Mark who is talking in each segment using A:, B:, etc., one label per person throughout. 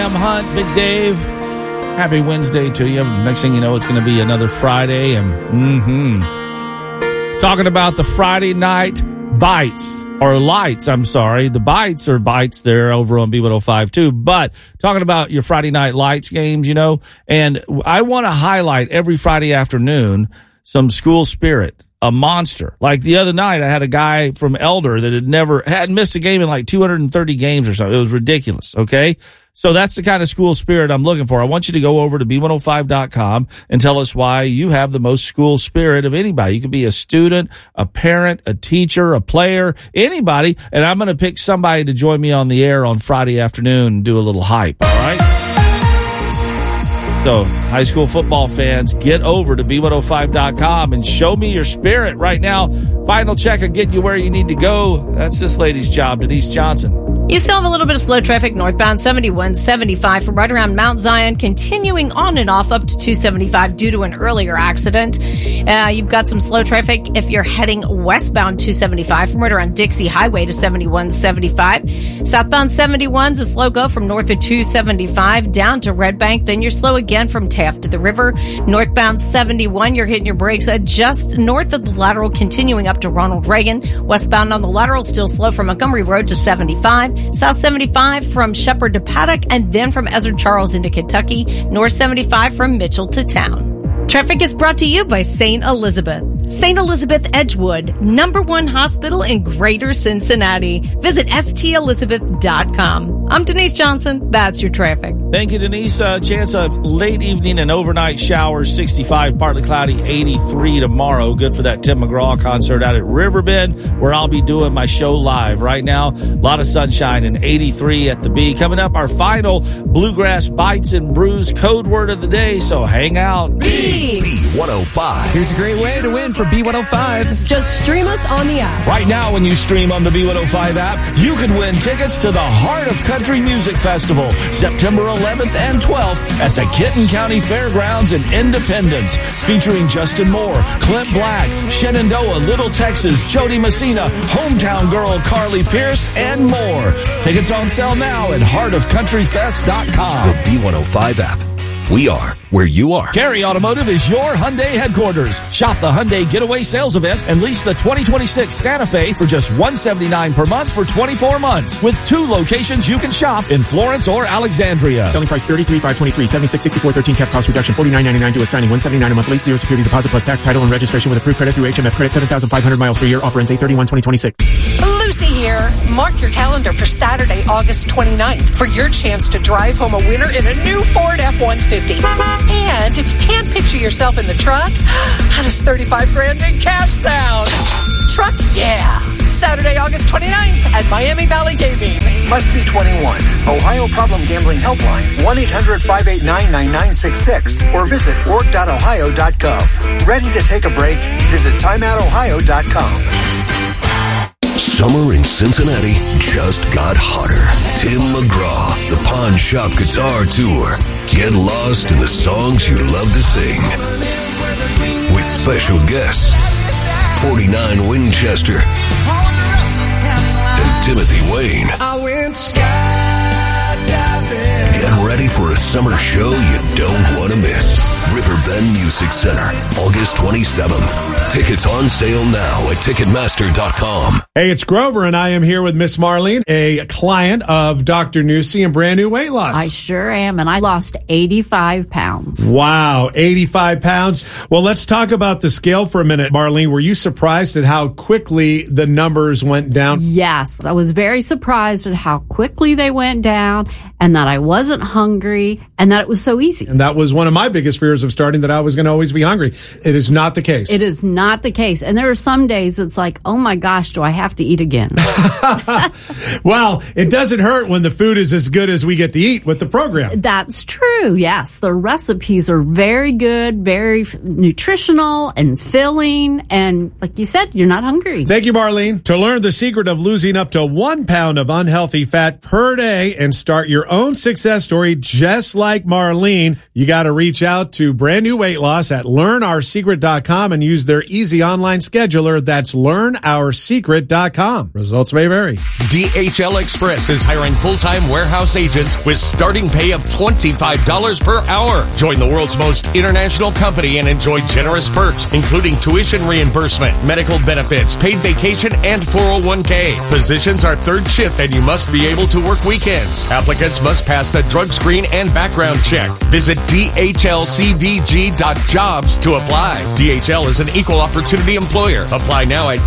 A: I'm Hunt, Big Dave. Happy Wednesday to you. Next thing you know, it's going to be another Friday. And talking about the Friday night bites. Or lights, I'm sorry. The bites are bites there over on B105 too. But talking about your Friday night lights games, you know, and I want to highlight every Friday afternoon some school spirit, a monster. Like the other night, I had a guy from Elder that hadn't missed a game in like 230 games or something. It was ridiculous, okay? So that's the kind of school spirit I'm looking for. I want you to go over to B105.com and tell us why you have the most school spirit of anybody. You could be a student, a parent, a teacher, a player, anybody. And I'm going to pick somebody to join me on the air on Friday afternoon and do a little hype, all right? So, high school football fans, get over to B105.com and show me your spirit right now. Final check will get you where you need to go. That's this lady's job, Denise Johnson.
B: You still have a little bit of slow traffic northbound 7175 from right around Mount Zion, continuing on and off up to 275 due to an earlier accident. You've got some slow traffic if you're heading westbound 275 from right around Dixie Highway to 7175. Southbound 71's a slow go from north of 275 down to Red Bank. Then you're slow again from Taft to the river. Northbound 71, you're hitting your brakes just north of the lateral, continuing up to Ronald Reagan. Westbound on the lateral, still slow from Montgomery Road to 75. South 75 from Shepherd to Paddock, and then from Ezra Charles into Kentucky. North 75 from Mitchell to town. Traffic is brought to you by St. Elizabeth. St. Elizabeth Edgewood, #1 hospital in Greater Cincinnati. Visit stelizabeth.com. I'm Denise Johnson. That's your traffic.
A: Thank you, Denise. Chance of late evening and overnight showers, 65, partly cloudy, 83 tomorrow. Good for that Tim McGraw concert out at Riverbend, where I'll be doing my show live. Right now, a lot of sunshine and 83 at the B. Coming up, our final Bluegrass Bites and Brews code word of the day, so hang out.
C: B105.
D: Here's a great way to win for B105.
E: Just stream us on the app.
A: Right now, when you stream on the B105 app, you can win tickets to the Heart of Country Music Festival, September 11th and 12th at the Kenton County Fairgrounds in Independence, featuring Justin Moore, Clint Black, Shenandoah, Little Texas, Jody Messina, hometown girl Carly Pierce, and more. Tickets on sale now at heartofcountryfest.com.
C: The B105 app. We are where you are.
A: Cary Automotive is your Hyundai headquarters. Shop the Hyundai Getaway Sales Event and lease the 2026 Santa Fe for just $179 per month for 24 months. With 2 locations you can shop in Florence or Alexandria.
F: Selling price $33,523, 7664 13 cap cost reduction, $49.99 due at signing, $179 a month lease, 0 security deposit plus tax, title, and registration with approved credit through HMF credit, 7,500 miles per year. Offer ends 8/31/2026.
E: Lucy here. Mark your calendar for Saturday, August 29th for your chance to drive home a winner in a new Ford F-150. And if you can't picture yourself in the truck, how does $35,000 in cash sound? Truck, yeah. Saturday, August 29th at Miami Valley Gaming.
G: Must be 21. Ohio Problem Gambling Helpline, 1-800-589-9966, or visit org.ohio.gov. Ready to take a break? Visit timeoutohio.com.
C: Summer in Cincinnati just got hotter. Tim McGraw, the Pawn Shop Guitar Tour. Get lost in the songs you love to sing. With special guests, 49 Winchester and Timothy Wayne. Get ready for a summer show you don't want to miss. Riverbend Music Center, August 27th. Tickets on sale now at Ticketmaster.com.
H: Hey, it's Grover, and I am here with Miss Marlene, a client of Dr. Newsy and Brand New Weight Loss.
I: I sure am, and I lost 85 pounds.
H: Wow, 85 pounds. Well, let's talk about the scale for a minute. Marlene, were you surprised at how quickly the numbers went down?
I: Yes, I was very surprised at how quickly they went down, and that I wasn't hungry, and that it was so easy.
H: And that was one of my biggest fears of starting, that I was going to always be hungry. It is not the case.
I: It is not the case. And there are some days it's like, oh my gosh, do I have to eat again?
H: Well, it doesn't hurt when the food is as good as we get to eat with the program.
I: That's true, yes. The recipes are very good, very nutritional and filling. And like you said, you're not hungry.
H: Thank you, Marlene. To learn the secret of losing up to 1 pound of unhealthy fat per day and start your own success story just like Marlene, you got to reach out to Brand New Weight Loss at learnoursecret.com and use their easy online scheduler. That's learnoursecret.com. Results may vary.
J: DHL Express is hiring full-time warehouse agents with starting pay of $25 per hour. Join the world's most international company and enjoy generous perks, including tuition reimbursement, medical benefits, paid vacation, and 401k. Positions are third shift and you must be able to work weekends. Applicants must pass the drug screen and background check. Visit dhlcvg.jobs to apply. DHL is an equal opportunity employer. Apply now at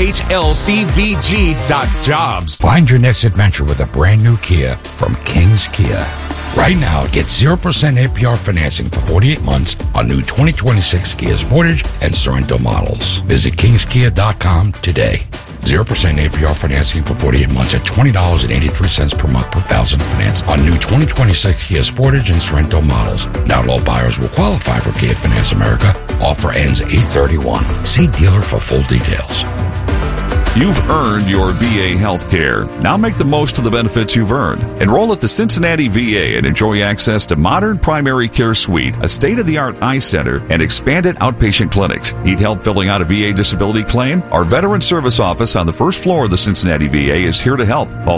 J: dhlcvg.jobs.
K: Find your next adventure with a brand new Kia from King's Kia. Right now, get 0% APR financing for 48 months on new 2026 Kia Sportage and Sorento models. Visit kingskia.com today. 0% APR financing for 48 months at $20.83 per month per thousand finance on new 2026 Kia Sportage and Sorento models. Not all buyers will qualify for Kia Finance America. Offer ends 8/31. See dealer for full details.
L: You've earned your VA health care. Now make the most of the benefits you've earned. Enroll at the Cincinnati VA and enjoy access to modern primary care suite, a state-of-the-art eye center, and expanded outpatient clinics. Need help filling out a VA disability claim? Our Veteran Service Office on the first floor of the Cincinnati VA is here to help. Call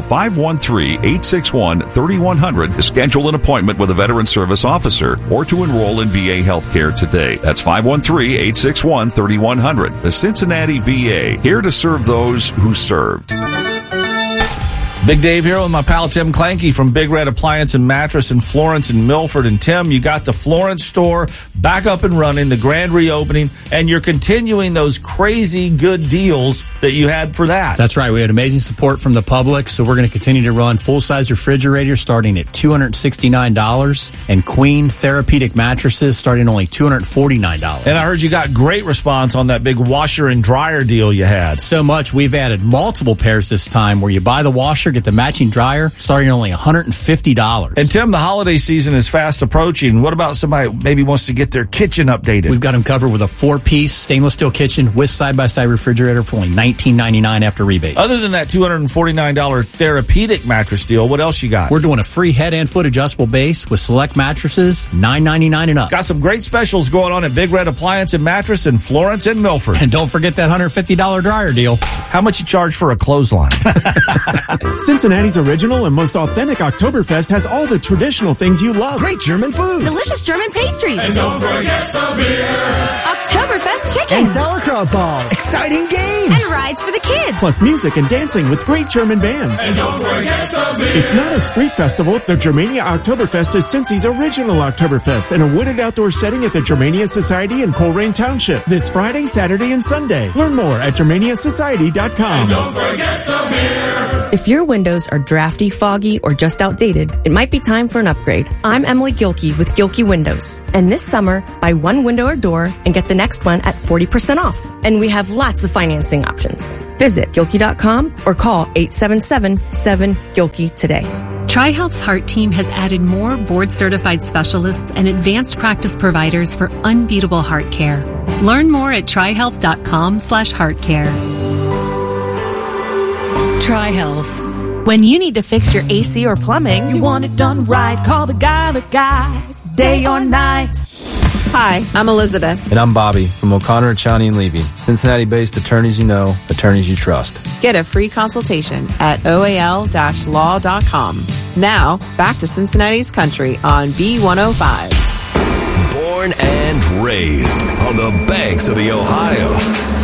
L: 513-861-3100 to schedule an appointment with a Veteran Service Officer or to enroll in VA health care today. That's 513-861-3100. The Cincinnati VA, here to serve those who served.
A: Big Dave here with my pal Tim Clanky from Big Red Appliance and Mattress in Florence and Milford. And Tim, you got the Florence store back up and running, the grand reopening, and you're continuing those crazy good deals that you had for that.
M: That's right. We had amazing support from the public, so we're going to continue to run full-size refrigerators starting at $269 and queen therapeutic mattresses starting only $249.
A: And I heard you got great response on that big washer and dryer deal you had.
M: So much, we've added multiple pairs this time where you buy the washer, get the matching dryer, starting at only $150.
A: And Tim, the holiday season is fast approaching. What about somebody who maybe wants to get their kitchen updated?
M: We've got them covered with a 4-piece stainless steel kitchen with side-by-side refrigerator for only $19.99 after rebate.
A: Other than that $249 therapeutic mattress deal, what else you got?
M: We're doing a free head and foot adjustable base with select mattresses, $9.99 and up.
A: Got some great specials going on at Big Red Appliance and Mattress in Florence and Milford.
M: And don't forget that $150 dryer deal.
A: How much you charge for a clothesline?
F: Cincinnati's original and most authentic Oktoberfest has all the traditional things you love.
N: Great German food.
O: Delicious German pastries.
N: And don't forget the beer.
O: Oktoberfest chicken.
N: And sauerkraut balls. Exciting games.
O: And rides for the kids.
F: Plus music and dancing with great German bands.
N: And don't forget the beer.
F: It's not a street festival. The Germania Oktoberfest is Cincy's original Oktoberfest in a wooded outdoor setting at the Germania Society in Coleraine Township this Friday, Saturday, and Sunday. Learn more at germaniasociety.com.
N: And don't forget the beer.
P: If your windows are drafty, foggy, or just outdated, it might be time for an upgrade. I'm Emily Gilkey with Gilkey Windows. And this summer, buy one window or door and get the next one at 40% off. And we have lots of financing options. Visit Gilkey.com or call 877-7-GILKEY today.
Q: TriHealth's Heart Team has added more board-certified specialists and advanced practice providers for unbeatable heart care. Learn more at trihealth.com/heartcare.
R: TriHealth. When you need to fix your AC or plumbing, you want it done right. Call the guy that guys, day or night.
S: Hi, I'm Elizabeth.
T: And I'm Bobby from O'Connor, Chownie & Levy. Cincinnati-based attorneys you know, attorneys you trust.
S: Get a free consultation at oal-law.com. Now, back to Cincinnati's Country on B105.
C: Born and raised on the banks of the Ohio.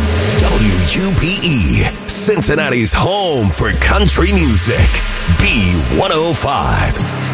C: WUPE, Cincinnati's home for country music. B105.